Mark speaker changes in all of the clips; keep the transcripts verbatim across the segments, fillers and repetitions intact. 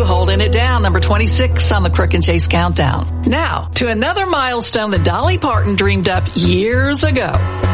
Speaker 1: holding it down, number twenty-six on the Crook and Chase Countdown. Now, to another milestone that Dolly Parton dreamed up years ago.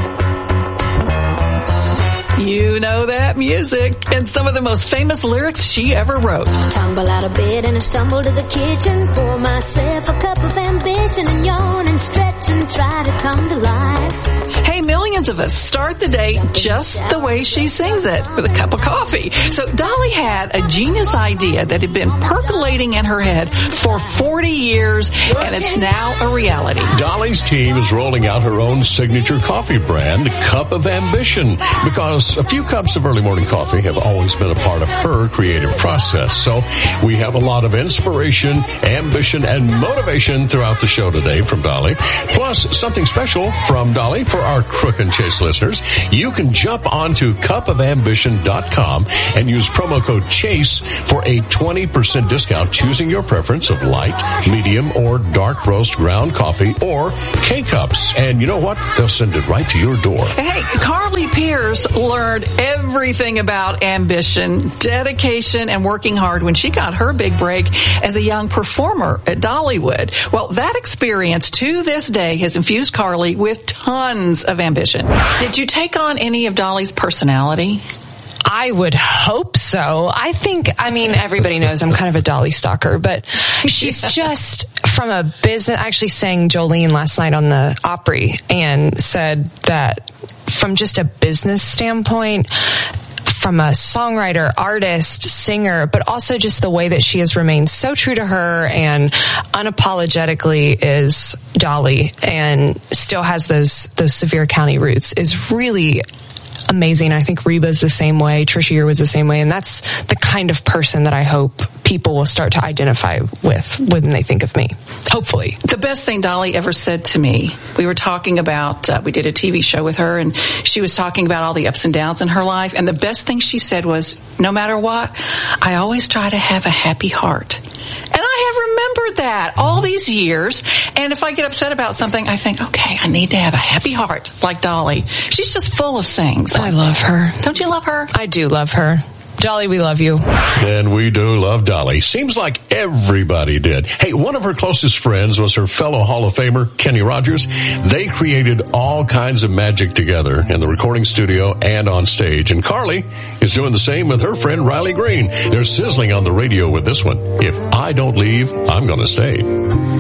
Speaker 1: You know that music and some of the most famous lyrics she ever wrote.
Speaker 2: Tumble out of bed and I stumble to the kitchen, pour myself a cup of ambition and yawn and stretch and try to come to life.
Speaker 1: Hey, millions of us start the day just the way she sings it, with a cup of coffee. So Dolly had a genius idea that had been percolating in her head for forty years, and it's now a reality.
Speaker 3: Dolly's team is rolling out her own signature coffee brand, Cup of Ambition, because a few cups of early morning coffee have always been a part of her creative process. So we have a lot of inspiration, ambition, and motivation throughout the show today from Dolly. Plus, something special from Dolly for our Crook and Chase listeners. You can jump onto cup of ambition dot com and use promo code CHASE for a twenty percent discount, choosing your preference of light, medium, or dark roast ground coffee or K-Cups. And you know what? They'll send it right to your door.
Speaker 1: Hey, Carly Pierce learned everything about ambition, dedication, and working hard when she got her big break as a young performer at Dollywood. Well, that experience to this day has infused Carly with tons of ambition. Did you take on any of Dolly's personality?
Speaker 4: I would hope so. I think, I mean, everybody knows I'm kind of a Dolly stalker, but she's just from a business, I actually sang Jolene last night on the Opry and said that from just a business standpoint, from a songwriter, artist, singer, but also just the way that she has remained so true to her and unapologetically is Dolly and still has those, those Sevier County roots is really amazing. I think Reba's the same way. Trisha Year was the same way. And that's the kind of person that I hope people will start to identify with when they think of me. Hopefully.
Speaker 1: The best thing Dolly ever said to me, we were talking about, uh, we did a T V show with her and she was talking about all the ups and downs in her life. And the best thing she said was, no matter what, I always try to have a happy heart. And I have remembered that all these years. And if I get upset about something, I think, okay, I need to have a happy heart like Dolly. She's just full of things.
Speaker 4: I love her.
Speaker 1: Don't you love her?
Speaker 4: I do love her. Dolly, we love you.
Speaker 3: And we do love Dolly. Seems like everybody did. Hey, one of her closest friends was her fellow Hall of Famer, Kenny Rogers. They created all kinds of magic together in the recording studio and on stage. And Carly is doing the same with her friend Riley Green. They're sizzling on the radio with this one. If I Don't Leave, I'm Gonna Stay.